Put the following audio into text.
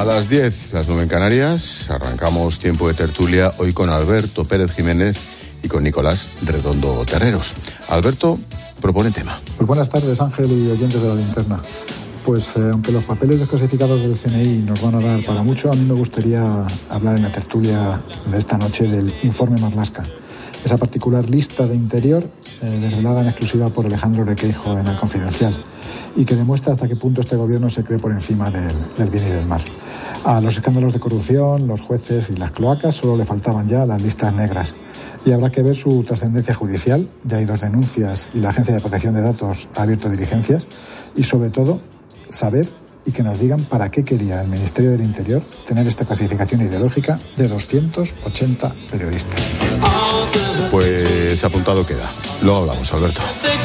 A las 10, las 9 en Canarias, arrancamos tiempo de tertulia hoy con Alberto Pérez Jiménez y con Nicolás Redondo Terreros. Alberto propone tema. Pues buenas tardes, Ángel y oyentes de La Linterna. Pues aunque los papeles desclasificados del CNI nos van a dar para mucho, a mí me gustaría hablar en la tertulia de esta noche del informe Marlaska. Esa particular lista de Interior, desvelada en exclusiva por Alejandro Requeijo en El Confidencial, y que demuestra hasta qué punto este gobierno se cree por encima del bien y del mal. A los escándalos de corrupción, los jueces y las cloacas solo le faltaban ya las listas negras. Y habrá que ver su trascendencia judicial. Ya hay 2 denuncias y la Agencia de Protección de Datos ha abierto diligencias. Y sobre todo, saber y que nos digan para qué quería el Ministerio del Interior tener esta clasificación ideológica de 280 periodistas. Pues apuntado queda. Luego hablamos, Alberto.